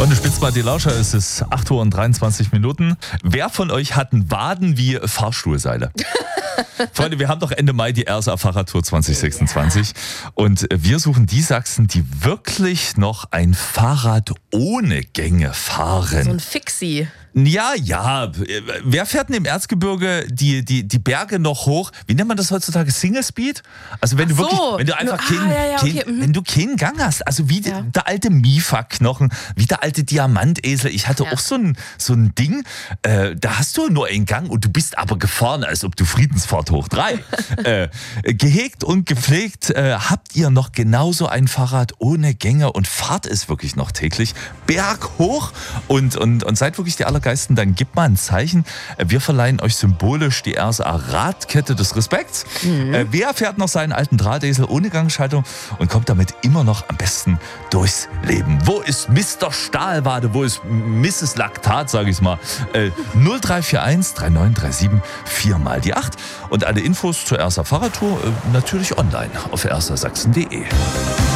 Freunde, spitzt mal die Lauscher, es ist 8:23 Uhr. Wer von euch hat einen Waden wie Fahrstuhlseile? Freunde, wir haben doch Ende Mai die RSA Fahrradtour 2026 und wir suchen die Sachsen, die wirklich noch ein Fahrrad ohne Gänge fahren. So ein Fixie. Ja. Wer fährt denn im Erzgebirge die Berge noch hoch? Wie nennt man das heutzutage? Single Speed? Also wenn du wirklich, wenn du einfach wenn du keinen Gang hast, also wie der alte Mifa-Knochen, wie der alte Diamantesel. Ich hatte auch so ein Ding, da hast du nur einen Gang und du bist aber gefahren, als ob du Friedensfahrt hoch 3. Gehegt und gepflegt, habt ihr noch genauso ein Fahrrad ohne Gänge und fahrt es wirklich noch täglich berghoch und seid wirklich die Allergeisten, dann gebt mal ein Zeichen. Wir verleihen euch symbolisch die RSA Radkette des Respekts. Wer fährt noch seinen alten Drahtesel ohne Gangschaltung und kommt damit immer noch am besten durchs Leben? Wo ist Mr. Stahlwade? Wo ist Mrs. Laktat, sage ich mal? 0341 3937 4 mal die 8. Und alle Infos zur RSA Fahrradtour natürlich online auf rsasachsen.de.